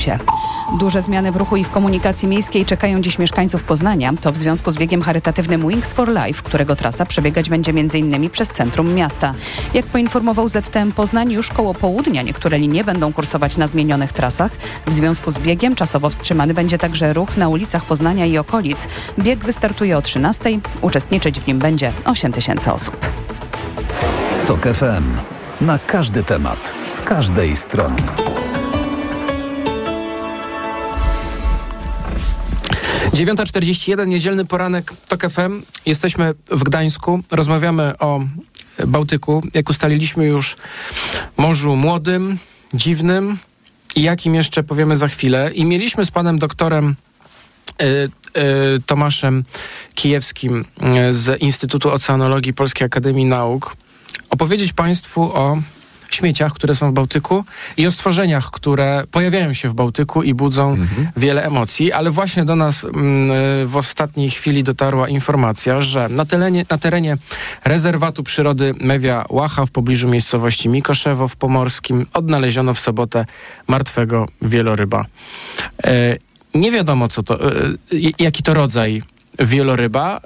Duże zmiany w ruchu i w komunikacji miejskiej czekają dziś mieszkańców Poznania. To w związku z biegiem charytatywnym Wings for Life, którego trasa przebiegać będzie m.in. przez centrum miasta. Jak poinformował ZTM Poznań, już koło południa niektóre linie będą kursować na zmienionych trasach. W związku z biegiem czasowo wstrzymany będzie także ruch na ulicach Poznania i okolic. Bieg wystartuje o 13:00. Uczestniczyć w nim będzie 8 000 osób. TOK FM. Na każdy temat, z każdej strony. Dziewiąta 41, niedzielny poranek TOK FM. Jesteśmy w Gdańsku, rozmawiamy o Bałtyku. Jak ustaliliśmy już, morzu młodym, dziwnym i jakim jeszcze powiemy za chwilę. I mieliśmy z panem doktorem Tomaszem Kijewskim z Instytutu Oceanologii Polskiej Akademii Nauk opowiedzieć państwu o śmieciach, które są w Bałtyku i o stworzeniach, które pojawiają się w Bałtyku i budzą wiele emocji, ale właśnie do nas w ostatniej chwili dotarła informacja, że na terenie rezerwatu przyrody Mewia Łacha w pobliżu miejscowości Mikoszewo w Pomorskim odnaleziono w sobotę martwego wieloryba. Nie wiadomo jaki to rodzaj wieloryba.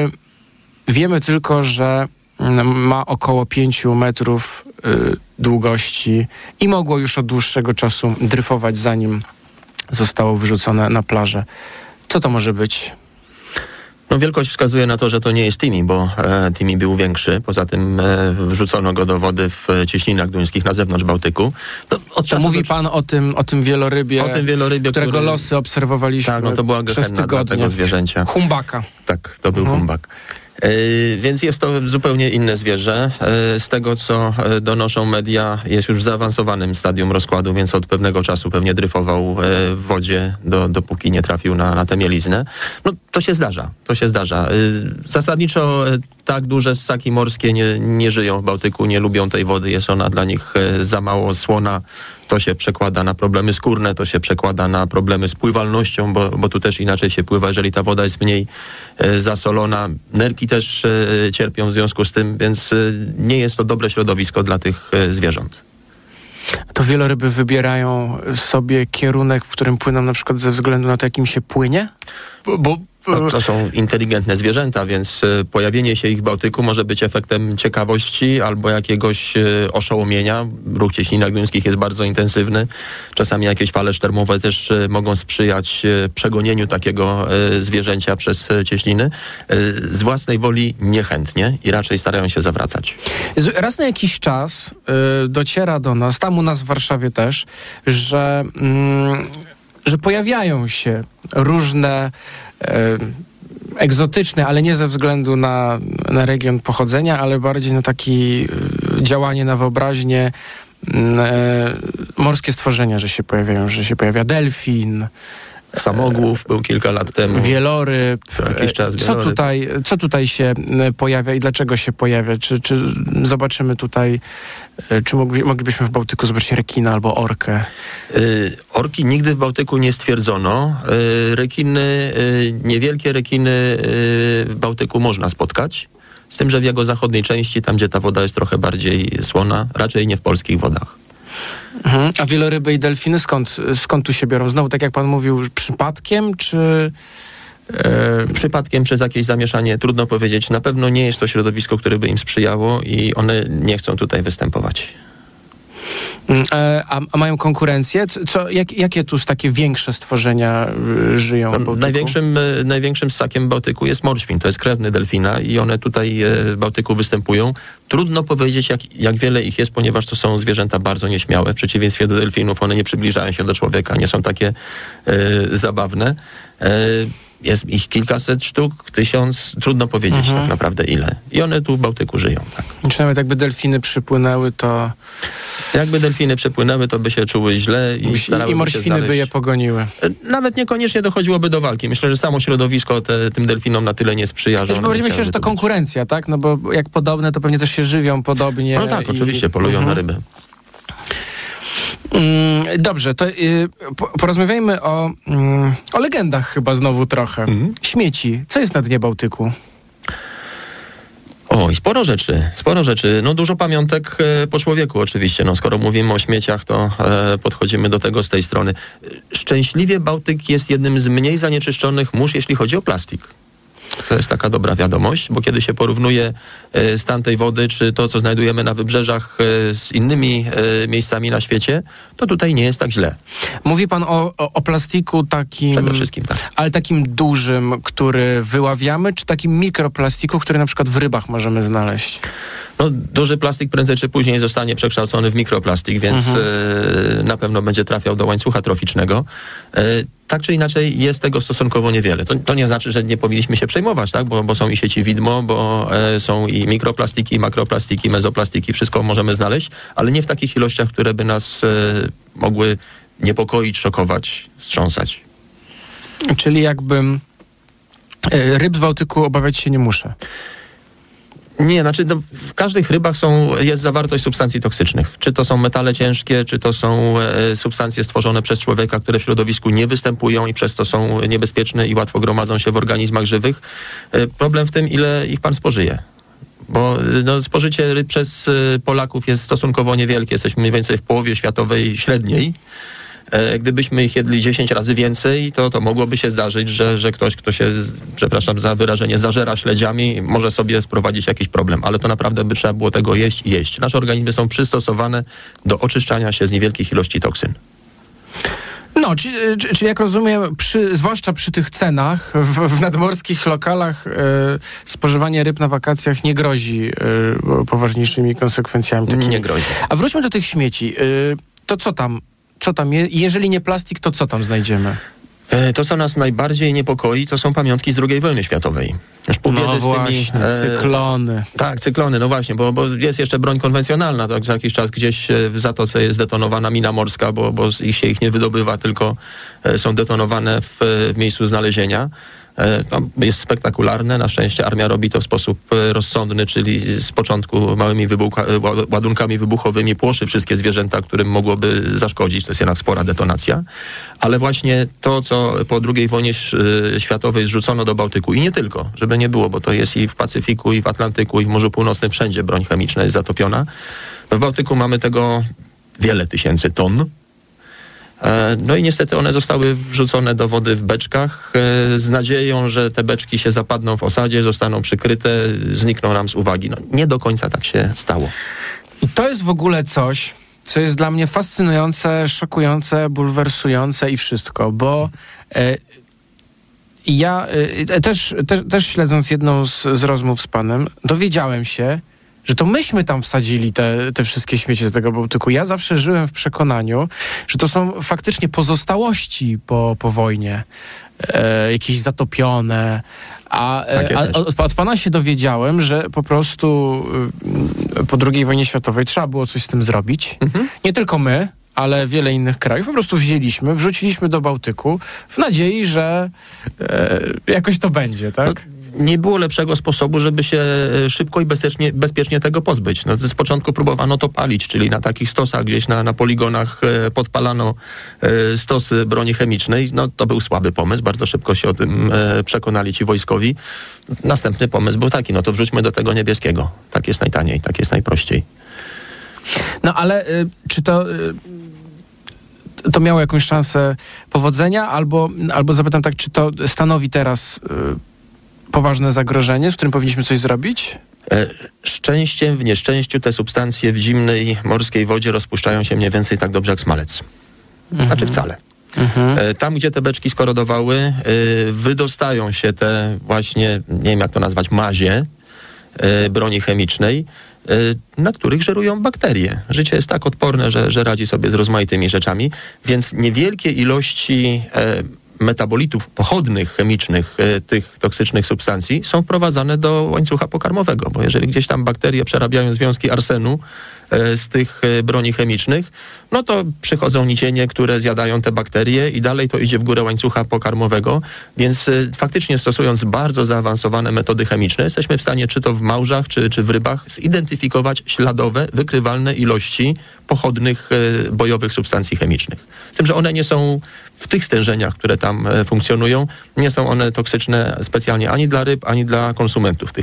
Wiemy tylko, że ma około 5 metrów długości i mogło już od dłuższego czasu dryfować, zanim zostało wyrzucone na plażę. Co to może być? No, wielkość wskazuje na to, że to nie jest Timi, bo Timi był większy. Poza tym wrzucono go do wody w cieśninach duńskich na zewnątrz Bałtyku. To mówi pan o tym wielorybie, którego losy obserwowaliśmy. Tak, to była gehenna dla tego zwierzęcia. Humbaka. Tak, to był humbak. Więc jest to zupełnie inne zwierzę. Z tego, co donoszą media, jest już w zaawansowanym stadium rozkładu, więc od pewnego czasu pewnie dryfował w wodzie, dopóki nie trafił na tę mieliznę. No, to się zdarza. Zasadniczo tak duże ssaki morskie nie żyją w Bałtyku, nie lubią tej wody, jest ona dla nich za mało słona. To się przekłada na problemy skórne, to się przekłada na problemy z pływalnością, bo tu też inaczej się pływa, jeżeli ta woda jest mniej zasolona. Nerki też cierpią w związku z tym, więc nie jest to dobre środowisko dla tych zwierząt. To wieloryby wybierają sobie kierunek, w którym płyną na przykład ze względu na to, jakim się płynie? To są inteligentne zwierzęta, więc pojawienie się ich w Bałtyku może być efektem ciekawości albo jakiegoś oszołomienia. Ruch w cieśninach duńskich jest bardzo intensywny. Czasami jakieś fale sztormowe też mogą sprzyjać przegonieniu takiego zwierzęcia przez cieśniny. Z własnej woli niechętnie i raczej starają się zawracać. Raz na jakiś czas dociera do nas, tam u nas w Warszawie też, że pojawiają się różne egzotyczne, ale nie ze względu na region pochodzenia, ale bardziej na takie działanie na wyobraźnię, morskie stworzenia, że się pojawiają, że się pojawia delfin, Samogłów był kilka lat temu. Wieloryb. Co jakiś czas wieloryb. Co tutaj się pojawia i dlaczego się pojawia? Czy zobaczymy tutaj, czy moglibyśmy w Bałtyku zobaczyć rekina albo orkę? Orki nigdy w Bałtyku nie stwierdzono. Rekiny, niewielkie rekiny w Bałtyku można spotkać. Z tym, że w jego zachodniej części, tam gdzie ta woda jest trochę bardziej słona, raczej nie w polskich wodach. A wieloryby i delfiny skąd tu się biorą? Znowu, tak jak pan mówił, przypadkiem, czy... Przypadkiem przez jakieś zamieszanie, trudno powiedzieć. Na pewno nie jest to środowisko, które by im sprzyjało i one nie chcą tutaj występować. A mają konkurencję? Jakie tu takie większe stworzenia żyją w Bałtyku? Największym ssakiem Bałtyku jest morświn. To jest krewny delfina i one tutaj w Bałtyku występują. Trudno powiedzieć, jak wiele ich jest, ponieważ to są zwierzęta bardzo nieśmiałe. W przeciwieństwie do delfinów one nie przybliżają się do człowieka, nie są takie zabawne. Jest ich kilkaset sztuk, 1000, trudno powiedzieć tak naprawdę ile. I one tu w Bałtyku żyją. Tak. Czy nawet jakby delfiny przypłynęły, to... Jakby delfiny przypłynęły, to by się czuły źle i morświny by je pogoniły. Nawet niekoniecznie dochodziłoby do walki. Myślę, że samo środowisko tym delfinom na tyle nie sprzyja, że myślę, że to konkurencja, tak? No bo jak podobne, to pewnie też się żywią podobnie. No tak, oczywiście, polują na ryby. Dobrze, to porozmawiajmy o legendach chyba znowu trochę. Śmieci. Co jest na dnie Bałtyku? Oj, sporo rzeczy. No dużo pamiątek po człowieku oczywiście. No skoro mówimy o śmieciach, to podchodzimy do tego z tej strony. Szczęśliwie Bałtyk jest jednym z mniej zanieczyszczonych mórz, jeśli chodzi o plastik. To jest taka dobra wiadomość, bo kiedy się porównuje stan tej wody, czy to, co znajdujemy na wybrzeżach z innymi miejscami na świecie, to tutaj nie jest tak źle. Mówi pan o plastiku takim... Przede wszystkim tak. Ale takim dużym, który wyławiamy, czy takim mikroplastiku, który na przykład w rybach możemy znaleźć? No, duży plastik prędzej czy później zostanie przekształcony w mikroplastik, więc na pewno będzie trafiał do łańcucha troficznego. Tak czy inaczej jest tego stosunkowo niewiele. To nie znaczy, że nie powinniśmy się przejmować, tak? Bo są i sieci widmo, bo są i mikroplastiki, makroplastiki, mezoplastiki, wszystko możemy znaleźć, ale nie w takich ilościach, które by nas mogły niepokoić, szokować, wstrząsać. Czyli jakbym ryb z Bałtyku obawiać się nie muszę. Nie, znaczy w każdych rybach jest zawartość substancji toksycznych. Czy to są metale ciężkie, czy to są substancje stworzone przez człowieka, które w środowisku nie występują i przez to są niebezpieczne i łatwo gromadzą się w organizmach żywych. Problem w tym, ile ich pan spożyje. Bo spożycie ryb przez Polaków jest stosunkowo niewielkie. Jesteśmy mniej więcej w połowie światowej średniej. Gdybyśmy ich jedli 10 razy więcej, to mogłoby się zdarzyć, że ktoś, kto się, przepraszam za wyrażenie, zażera śledziami, może sobie sprowadzić jakiś problem. Ale to naprawdę by trzeba było tego jeść i jeść. Nasze organizmy są przystosowane do oczyszczania się z niewielkich ilości toksyn. No, czyli jak rozumiem, zwłaszcza przy tych cenach w nadmorskich lokalach spożywanie ryb na wakacjach nie grozi poważniejszymi konsekwencjami. Nie grozi. A wróćmy do tych śmieci. To co tam? Jeżeli nie plastik, to co tam znajdziemy? To, co nas najbardziej niepokoi, to są pamiątki z II wojny światowej. Już pół biedy z tymi... cyklony. Tak, cyklony, no właśnie, bo jest jeszcze broń konwencjonalna. Tak, za jakiś czas gdzieś w Zatoce jest detonowana mina morska, bo ich nie wydobywa, tylko są detonowane w miejscu znalezienia. To jest spektakularne. Na szczęście armia robi to w sposób rozsądny, czyli z początku małymi ładunkami wybuchowymi płoszy wszystkie zwierzęta, którym mogłoby zaszkodzić. To jest jednak spora detonacja. Ale właśnie to, co po II wojnie światowej zrzucono do Bałtyku i nie tylko, żeby nie było, bo to jest i w Pacyfiku, i w Atlantyku, i w Morzu Północnym, wszędzie broń chemiczna jest zatopiona. W Bałtyku mamy tego wiele tysięcy ton. No i niestety one zostały wrzucone do wody w beczkach z nadzieją, że te beczki się zapadną w osadzie, zostaną przykryte, znikną nam z uwagi. No, nie do końca tak się stało. I to jest w ogóle coś, co jest dla mnie fascynujące, szokujące, bulwersujące i wszystko, bo ja też śledząc jedną z rozmów z panem, dowiedziałem się, że to myśmy tam wsadzili te wszystkie śmieci do tego Bałtyku. Ja zawsze żyłem w przekonaniu, że to są faktycznie pozostałości po wojnie, jakieś zatopione. A od pana się dowiedziałem, że po prostu po II wojnie światowej trzeba było coś z tym zrobić. Nie tylko my, ale wiele innych krajów. Po prostu wrzuciliśmy do Bałtyku w nadziei, że jakoś to będzie, tak? Nie było lepszego sposobu, żeby się szybko i bezpiecznie tego pozbyć. No, z początku próbowano to palić, czyli na takich stosach gdzieś na poligonach podpalano stosy broni chemicznej. No, to był słaby pomysł, bardzo szybko się o tym przekonali ci wojskowi. Następny pomysł był taki, no to wrzućmy do tego niebieskiego. Tak jest najtaniej, tak jest najprościej. No ale czy to miało jakąś szansę powodzenia? Albo zapytam tak, czy to stanowi teraz poważne zagrożenie, z którym powinniśmy coś zrobić? Szczęściem w nieszczęściu te substancje w zimnej morskiej wodzie rozpuszczają się mniej więcej tak dobrze jak smalec. Znaczy wcale. Tam, gdzie te beczki skorodowały, wydostają się te właśnie, nie wiem jak to nazwać, mazie broni chemicznej, na których żerują bakterie. Życie jest tak odporne, że radzi sobie z rozmaitymi rzeczami, więc niewielkie ilości metabolitów pochodnych, chemicznych, tych toksycznych substancji są wprowadzane do łańcucha pokarmowego, bo jeżeli gdzieś tam bakterie przerabiają związki arsenu z tych broni chemicznych, no to przychodzą nicienie, które zjadają te bakterie i dalej to idzie w górę łańcucha pokarmowego, więc faktycznie stosując bardzo zaawansowane metody chemiczne, jesteśmy w stanie czy to w małżach, czy w rybach zidentyfikować śladowe, wykrywalne ilości pochodnych bojowych substancji chemicznych. Z tym, że one nie są w tych stężeniach, które tam funkcjonują, nie są one toksyczne specjalnie ani dla ryb, ani dla konsumentów tych ryb.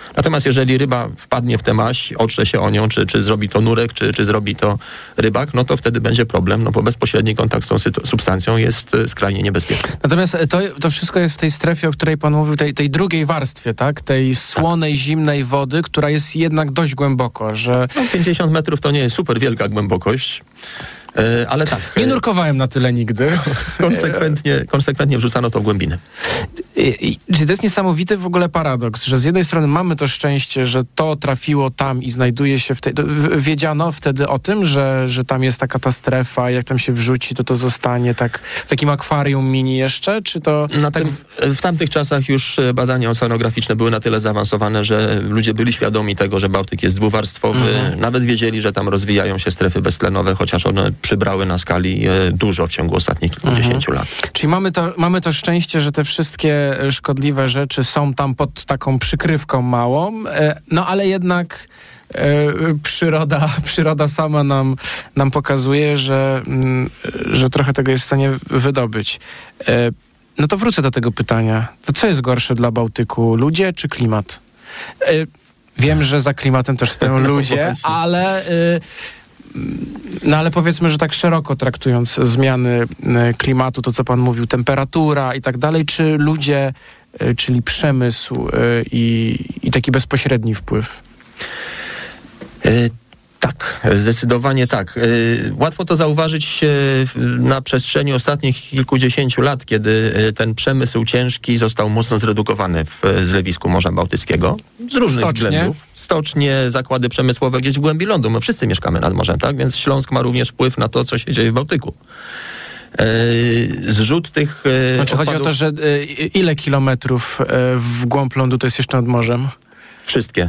Natomiast jeżeli ryba wpadnie w tę maź, otrze się o nią, czy zrobi to nurek, czy zrobi to rybak, no to wtedy będzie problem, no bo bezpośredni kontakt z tą substancją jest skrajnie niebezpieczny. Natomiast to wszystko jest w tej strefie, o której pan mówił, tej drugiej warstwie, tak? Tej słonej, zimnej wody, która jest jednak dość głęboko, że... 50 metrów to nie jest super wielka głębokość, ale tak. Nie nurkowałem na tyle nigdy. Konsekwentnie wrzucano to w głębinę. Czy to jest niesamowity w ogóle paradoks, że z jednej strony mamy to szczęście, że to trafiło tam i znajduje się w tej... Wiedziano wtedy o tym, że tam jest taka ta strefa, jak tam się wrzuci, to zostanie tak w takim akwarium mini jeszcze, czy to... W tamtych czasach już badania oceanograficzne były na tyle zaawansowane, że ludzie byli świadomi tego, że Bałtyk jest dwuwarstwowy. Nawet wiedzieli, że tam rozwijają się strefy beztlenowe, chociaż one przybrały na skali dużo w ciągu ostatnich kilkudziesięciu lat. Czyli mamy to szczęście, że te wszystkie szkodliwe rzeczy są tam pod taką przykrywką małą, no ale jednak przyroda sama nam pokazuje, że trochę tego jest w stanie wydobyć. No to wrócę do tego pytania. To co jest gorsze dla Bałtyku? Ludzie czy klimat? Wiem, że za klimatem też stoją ludzie, ale... No ale powiedzmy, że tak szeroko traktując zmiany klimatu, to co pan mówił, temperatura i tak dalej, czy ludzie, czyli przemysł i taki bezpośredni wpływ? Tak, zdecydowanie tak. Łatwo to zauważyć na przestrzeni ostatnich kilkudziesięciu lat, kiedy ten przemysł ciężki został mocno zredukowany w zlewisku Morza Bałtyckiego. Z różnych względów. Stocznie, zakłady przemysłowe gdzieś w głębi lądu. My wszyscy mieszkamy nad morzem, tak? Więc Śląsk ma również wpływ na to, co się dzieje w Bałtyku. Zrzut tych Znaczy odpadów... chodzi o to, że ile kilometrów w głąb lądu to jest jeszcze nad morzem? Wszystkie.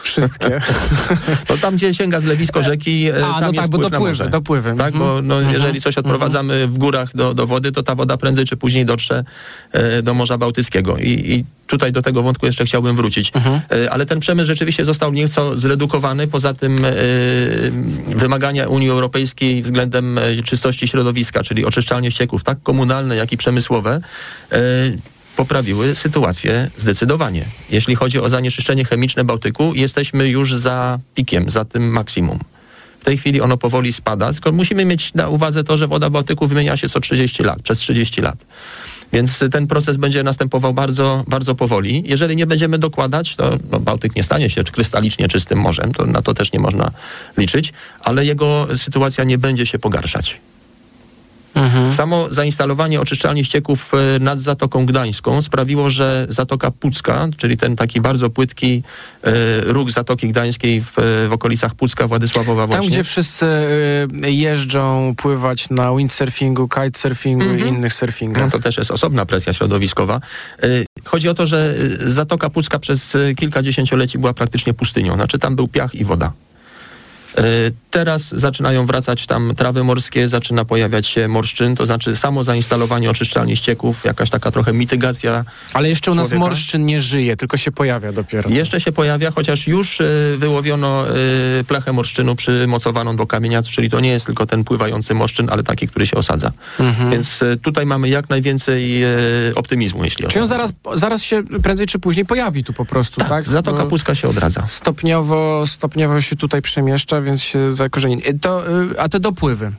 To tam, gdzie sięga zlewisko rzeki, tam jest wpływ na morze. Dopływy. Tak, bo jeżeli coś odprowadzamy w górach do wody, to ta woda prędzej czy później dotrze do Morza Bałtyckiego. I tutaj do tego wątku jeszcze chciałbym wrócić. Ale ten przemysł rzeczywiście został nieco zredukowany. Poza tym wymagania Unii Europejskiej względem czystości środowiska, czyli oczyszczalnie ścieków, tak komunalne, jak i przemysłowe, poprawiły sytuację zdecydowanie. Jeśli chodzi o zanieczyszczenie chemiczne Bałtyku, jesteśmy już za pikiem, za tym maksimum. W tej chwili ono powoli spada, tylko musimy mieć na uwadze to, że woda Bałtyku wymienia się co 30 lat, przez 30 lat. Więc ten proces będzie następował bardzo, bardzo powoli. Jeżeli nie będziemy dokładać, to Bałtyk nie stanie się krystalicznie czystym morzem, to na to też nie można liczyć, ale jego sytuacja nie będzie się pogarszać. Samo zainstalowanie oczyszczalni ścieków nad Zatoką Gdańską sprawiło, że Zatoka Pucka, czyli ten taki bardzo płytki róg Zatoki Gdańskiej w okolicach Pucka, Władysławowa właśnie. Tam, gdzie wszyscy jeżdżą pływać na windsurfingu, kitesurfingu i innych surfingach. No to też jest osobna presja środowiskowa. Chodzi o to, że Zatoka Pucka przez kilka dziesięcioleci była praktycznie pustynią. Znaczy tam był piach i woda. Teraz zaczynają wracać tam trawy morskie, zaczyna pojawiać się morszczyn, to znaczy samo zainstalowanie oczyszczalni ścieków, jakaś taka trochę mitygacja. Ale jeszcze u nas morszczyn nie żyje, tylko się pojawia dopiero. Jeszcze się pojawia, chociaż już wyłowiono plechę morszczynu przymocowaną do kamienia, czyli to nie jest tylko ten pływający morszczyn, ale taki, który się osadza. Więc tutaj mamy jak najwięcej optymizmu, jeśli o to. Czyli on zaraz się prędzej czy później pojawi tu po prostu, tak? Zatoka Pucka się odradza. Stopniowo się tutaj przemieszcza, więc się zakorzeni. A te dopływy?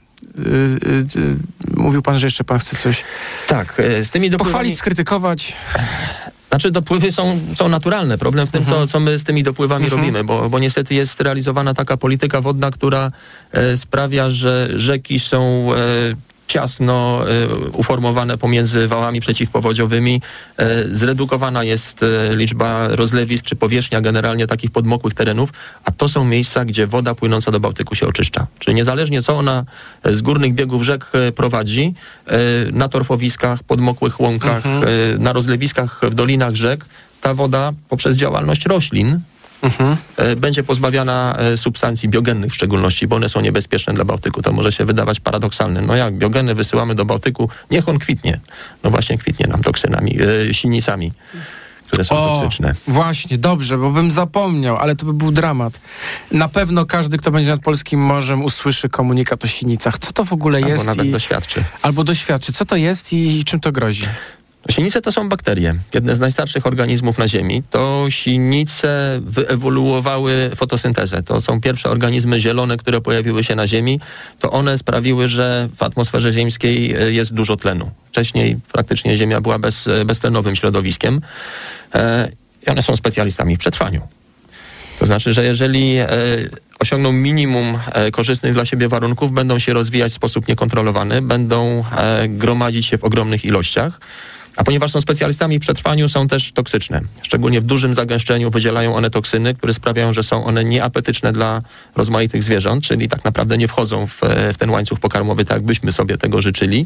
Mówił pan, że jeszcze pan chce coś... Tak, z tymi dopływami... Pochwalić, skrytykować... Znaczy dopływy są naturalne. Problem w tym, co my z tymi dopływami robimy, bo niestety jest realizowana taka polityka wodna, która sprawia, że rzeki są ciasno uformowane pomiędzy wałami przeciwpowodziowymi. Zredukowana jest liczba rozlewisk czy powierzchnia generalnie takich podmokłych terenów, a to są miejsca, gdzie woda płynąca do Bałtyku się oczyszcza. Czyli niezależnie co ona z górnych biegów rzek prowadzi, na torfowiskach, podmokłych łąkach, na rozlewiskach w dolinach rzek, ta woda poprzez działalność roślin będzie pozbawiana substancji biogennych w szczególności, bo one są niebezpieczne dla Bałtyku. To może się wydawać paradoksalne. No jak biogeny wysyłamy do Bałtyku, niech on kwitnie. No właśnie kwitnie nam toksynami, sinicami, które są toksyczne. Właśnie, dobrze, bo bym zapomniał, ale to by był dramat. Na pewno każdy, kto będzie nad polskim morzem, usłyszy komunikat o sinicach. Co to w ogóle jest? Albo nawet doświadczy. Albo doświadczy. Co to jest i czym to grozi? Sinice to są bakterie, jedne z najstarszych organizmów na Ziemi. To sinice wyewoluowały fotosyntezę. To są pierwsze organizmy zielone, które pojawiły się na Ziemi. To one sprawiły, że w atmosferze ziemskiej jest dużo tlenu. Wcześniej praktycznie Ziemia była beztlenowym środowiskiem i one są specjalistami w przetrwaniu. To znaczy, że jeżeli osiągną minimum korzystnych dla siebie warunków, będą się rozwijać w sposób niekontrolowany, będą gromadzić się w ogromnych ilościach, a ponieważ są specjalistami w przetrwaniu, są też toksyczne. Szczególnie w dużym zagęszczeniu wydzielają one toksyny, które sprawiają, że są one nieapetyczne dla rozmaitych zwierząt, czyli tak naprawdę nie wchodzą w ten łańcuch pokarmowy, tak jakbyśmy sobie tego życzyli.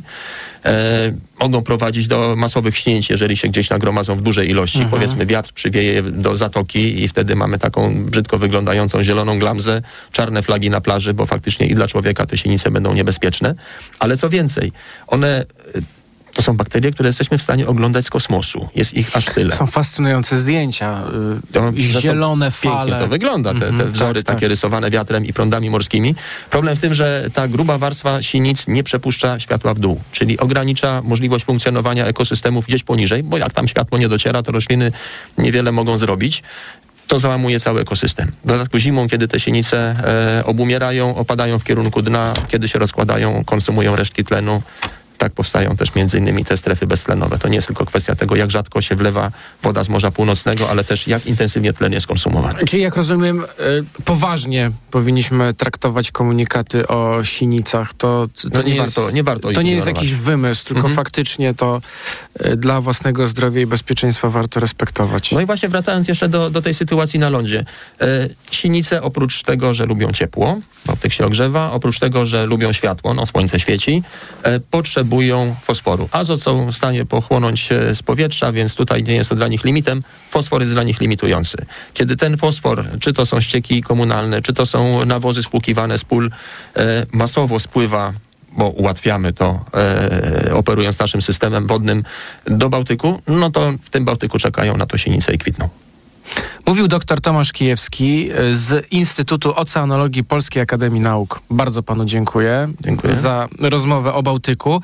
Mogą prowadzić do masowych śnięć, jeżeli się gdzieś nagromadzą w dużej ilości. Powiedzmy, wiatr przywieje do zatoki i wtedy mamy taką brzydko wyglądającą zieloną glamzę, czarne flagi na plaży, bo faktycznie i dla człowieka te sinice będą niebezpieczne. Ale co więcej, one... To są bakterie, które jesteśmy w stanie oglądać z kosmosu. Jest ich aż tyle. Są fascynujące zdjęcia, zielone fale. Pięknie to wygląda, te wzory takie rysowane wiatrem i prądami morskimi. Problem w tym, że ta gruba warstwa sinic nie przepuszcza światła w dół, czyli ogranicza możliwość funkcjonowania ekosystemów gdzieś poniżej, bo jak tam światło nie dociera, to rośliny niewiele mogą zrobić. To załamuje cały ekosystem. W dodatku zimą, kiedy te sinice obumierają, opadają w kierunku dna, kiedy się rozkładają, konsumują resztki tlenu. Tak powstają też między innymi te strefy beztlenowe. To nie jest tylko kwestia tego, jak rzadko się wlewa woda z Morza Północnego, ale też jak intensywnie tlen jest konsumowany. Czyli jak rozumiem, poważnie powinniśmy traktować komunikaty o sinicach. To nie warto to nie jest jakiś wymysł, tylko faktycznie to dla własnego zdrowia i bezpieczeństwa warto respektować. No i właśnie wracając jeszcze do tej sytuacji na lądzie. Sinice oprócz tego, że lubią ciepło, Bałtyk się ogrzewa, oprócz tego, że lubią światło, słońce świeci, potrzebują fosforu. Azot są w stanie pochłonąć z powietrza, więc tutaj nie jest to dla nich limitem. Fosfor jest dla nich limitujący. Kiedy ten fosfor, czy to są ścieki komunalne, czy to są nawozy spłukiwane z pól, masowo spływa, bo ułatwiamy to, operując naszym systemem wodnym do Bałtyku, no to w tym Bałtyku czekają na to sinice i kwitną. Mówił dr Tomasz Kijewski z Instytutu Oceanologii Polskiej Akademii Nauk. Bardzo panu dziękuję za rozmowę o Bałtyku.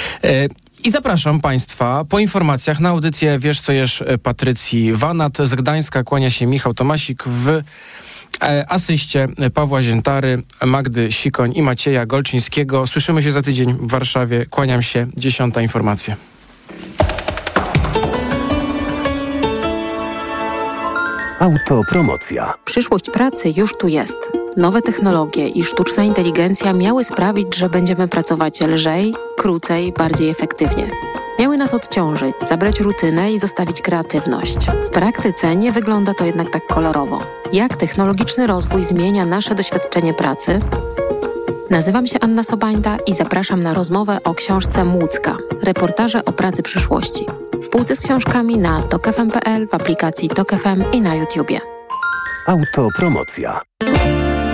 I zapraszam państwa po informacjach na audycję Wiesz co jesz Patrycji Wanat. Z Gdańska kłania się Michał Tomasik, w asyście Pawła Ziętary, Magdy Sikoń i Macieja Golczyńskiego. Słyszymy się za tydzień w Warszawie. Kłaniam się. 10. informacja. Autopromocja. Przyszłość pracy już tu jest. Nowe technologie i sztuczna inteligencja miały sprawić, że będziemy pracować lżej, krócej, bardziej efektywnie. Miały nas odciążyć, zabrać rutynę i zostawić kreatywność. W praktyce nie wygląda to jednak tak kolorowo. Jak technologiczny rozwój zmienia nasze doświadczenie pracy? Nazywam się Anna Sobańda i zapraszam na rozmowę o książce Młódzka. Reportaże o pracy przyszłości. W półce z książkami na tokfm.pl, w aplikacji Tok FM i na YouTubie. Autopromocja.